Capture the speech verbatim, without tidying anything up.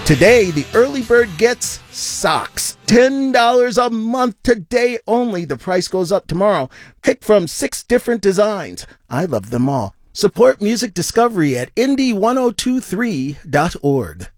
Today, the early bird gets socks. ten dollars a month today only. The price goes up tomorrow. Pick from six different designs. I love them all. Support music discovery at indie ten twenty-three dot org.